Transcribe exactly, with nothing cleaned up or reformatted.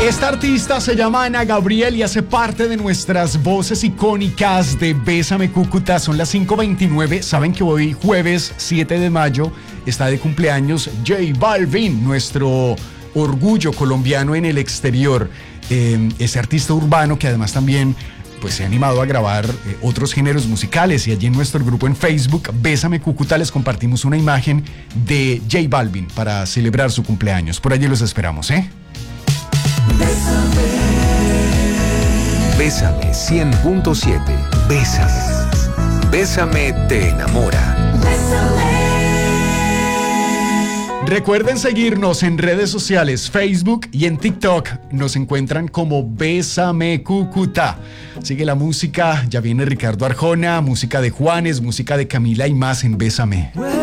Esta artista se llama Ana Gabriel y hace parte de nuestras voces icónicas de Bésame Cúcuta. Son las cinco veintinueve. Saben que hoy jueves siete de mayo está de cumpleaños J Balvin, nuestro orgullo colombiano en el exterior. Eh, ese artista urbano que además también pues se ha animado a grabar eh, otros géneros musicales, y allí en nuestro grupo en Facebook Bésame Cúcuta les compartimos una imagen de J Balvin para celebrar su cumpleaños. Por allí los esperamos, ¿eh? Bésame. Bésame cien punto siete. Bésame. Bésame te enamora. Bésame. Recuerden seguirnos en redes sociales, Facebook y en TikTok. Nos encuentran como Bésame Cúcuta. Sigue la música, ya viene Ricardo Arjona, música de Juanes, música de Camila y más en Bésame.